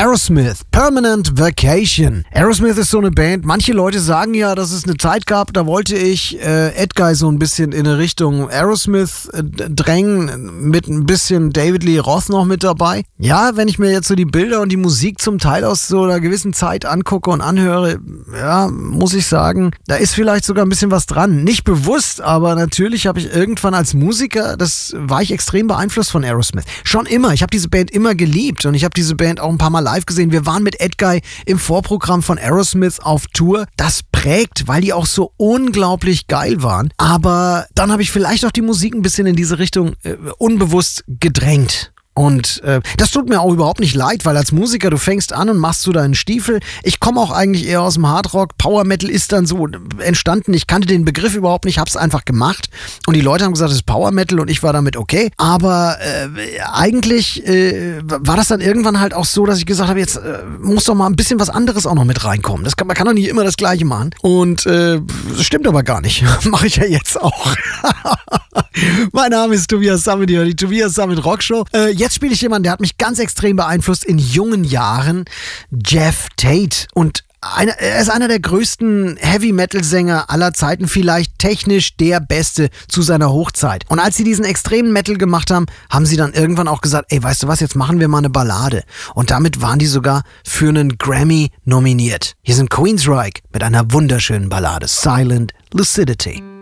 Aerosmith, Permanent Vacation. Aerosmith ist so eine Band, manche Leute sagen ja, dass es eine Zeit gab, da wollte ich Edguy so ein bisschen in eine Richtung Aerosmith drängen, mit ein bisschen David Lee Roth noch mit dabei. Ja, wenn ich mir jetzt so die Bilder und die Musik zum Teil aus so einer gewissen Zeit angucke und anhöre, ja, muss ich sagen, da ist vielleicht sogar ein bisschen was dran. Nicht bewusst, aber natürlich habe ich irgendwann als Musiker, war ich extrem beeinflusst von Aerosmith. Schon immer. Ich habe diese Band immer geliebt und ich habe diese Band auch ein paar Mal live gesehen. Wir waren mit Edguy im Vorprogramm von Aerosmith auf Tour. Das prägt, weil die auch so unglaublich geil waren. Aber dann habe ich vielleicht auch die Musik ein bisschen in diese Richtung unbewusst gedrängt. Und das tut mir auch überhaupt nicht leid, weil als Musiker, du fängst an und machst so deinen Stiefel. Ich komme auch eigentlich eher aus dem Hardrock. Power Metal ist dann so entstanden. Ich kannte den Begriff überhaupt nicht, hab's einfach gemacht. Und die Leute haben gesagt, es ist Power Metal und ich war damit okay. Aber eigentlich war das dann irgendwann halt auch so, dass ich gesagt habe, jetzt muss doch mal ein bisschen was anderes auch noch mit reinkommen. Man kann doch nicht immer das Gleiche machen. Und das stimmt aber gar nicht. Mache ich ja jetzt auch. Mein Name ist Tobias Sammet, die Tobias Sammet Rockshow. Jetzt spiele ich jemanden, der hat mich ganz extrem beeinflusst in jungen Jahren, Jeff Tate. Und er ist einer der größten Heavy-Metal-Sänger aller Zeiten, vielleicht technisch der Beste zu seiner Hochzeit. Und als sie diesen extremen Metal gemacht haben, haben sie dann irgendwann auch gesagt, ey, weißt du was, jetzt machen wir mal eine Ballade. Und damit waren die sogar für einen Grammy nominiert. Hier sind Queensryche mit einer wunderschönen Ballade, Silent Lucidity.